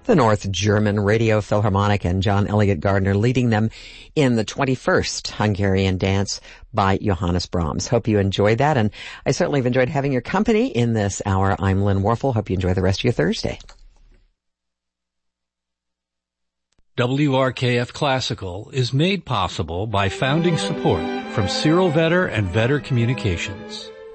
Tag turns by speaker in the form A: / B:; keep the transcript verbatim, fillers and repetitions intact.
A: the North German Radio Philharmonic, and John Elliott Gardner leading them in the twenty-first Hungarian dance by Johannes Brahms. Hope you enjoyed that, and I certainly have enjoyed having your company in this hour. I'm Lynn Warfel. Hope you enjoy the rest of your Thursday.
B: W R K F Classical is made possible by founding support from Cyril Vetter and Vetter Communications.